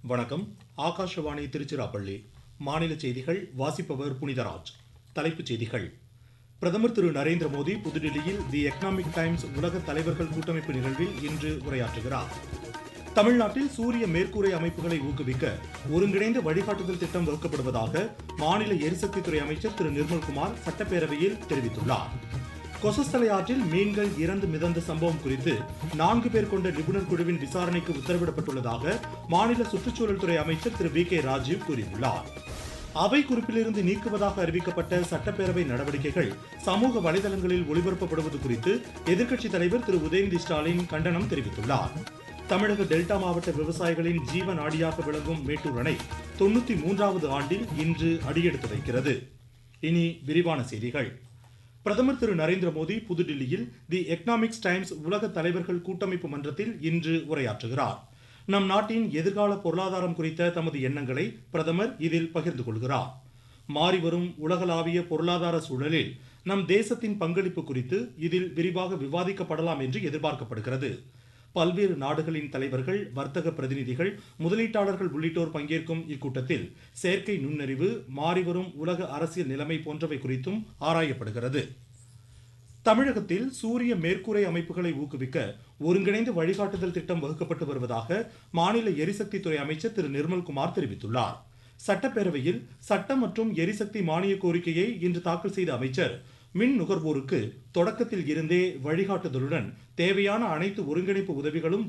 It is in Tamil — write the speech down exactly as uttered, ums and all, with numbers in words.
வணக்கம். ஆகாஷவாணி திருச்சிராப்பள்ளி. மாநில செய்திகள் வாசிப்பவர் புனிதராஜ். தலைப்புச் செய்திகள். பிரதமர் திரு நரேந்திர மோடி புதுடில்லியில் தி எக்கனாமிக் டைம்ஸ் உலக தலைவர்கள் கூட்டமைப்பு நிகழ்வில் இன்று உரையாற்றுகிறார். தமிழ்நாட்டில் சூரிய மேற்கூரை அமைப்புகளை ஊக்குவிக்க ஒருங்கிணைந்த வழிகாட்டுதல் திட்டம் வகுக்கப்படுவதாக மாநில எரிசக்தித்துறை அமைச்சர் திரு நிர்மல்குமார் சட்டப்பேரவையில் தெரிவித்துள்ளார். கொசஸ்தலை ஆற்றில் மீன்கள் இறந்து மிதந்த சம்பவம் குறித்து நான்கு பேர் கொண்ட நிபுணர் குழுவின் விசாரணைக்கு உத்தரவிடப்பட்டுள்ளதாக மாநில சுற்றுச்சூழல் துறை அமைச்சர் திரு வி கே ராஜீவ் கூறியுள்ளார். அவை குறிப்பிலிருந்து நீக்குவதாக அறிவிக்கப்பட்ட சட்டப்பேரவை நடவடிக்கைகள் சமூக வலைதளங்களில் ஒளிபரப்பப்படுவது குறித்து எதிர்க்கட்சித் தலைவர் திரு உதயநிதி ஸ்டாலின் கண்டனம் தெரிவித்துள்ளார். தமிழக டெல்டா மாவட்ட விவசாயிகளின் ஜீவ நாடியாக விளங்கும் மேட்டூர் அணை தொன்னூத்தி மூன்றாவது ஆண்டில் இன்று அடியெடுத்து வைக்கிறது. இனி விரிவான செய்திகள். பிரதமர் திரு நரேந்திர மோடி புதுடில்லியில் தி எக்கனாமிக்ஸ் டைம்ஸ் உலக தலைவர்கள் கூட்டமைப்பு மன்றத்தில் இன்று உரையாற்றுகிறார். நம் நாட்டின் எதிர்கால பொருளாதாரம் குறித்த தமது எண்ணங்களை பிரதமர் இதில் பகிர்ந்து கொள்கிறார். மாறிவரும் உலகளாவிய பொருளாதார சூழலில் நம் தேசத்தின் பங்களிப்பு குறித்து இதில் விரிவாக விவாதிக்கப்படலாம் என்று எதிர்பார்க்கப்படுகிறது. பல்வேறு நாடுகளின் தலைவர்கள், வர்த்தக பிரதிநிதிகள், முதலீட்டாளர்கள் உள்ளிட்டோர் பங்கேற்கும் இக்கூட்டத்தில் செயற்கை நுண்ணறிவு, மாறிவரும் உலக அரசியல் நிலைமை போன்றவை குறித்தும் ஆராயப்படுகிறது. தமிழகத்தில் சூரிய மேற்கூரை அமைப்புகளை ஊக்குவிக்க ஒருங்கிணைந்த வழிகாட்டுதல் திட்டம் வகுக்கப்பட்டு வருவதாக மாநில எரிசக்தித்துறை அமைச்சர் திரு நிர்மல்குமார் தெரிவித்துள்ளார். சட்டப்பேரவையில் சட்டம் மற்றும் எரிசக்தி மானிய கோரிக்கையை இன்று தாக்கல் செய்த அமைச்சர் மின் நுகர்வோருக்கு தொடக்கத்தில் இருந்தே வழிகாட்டுதலுடன் தேவையான அனைத்து ஒருங்கிணைப்பு உதவிகளும்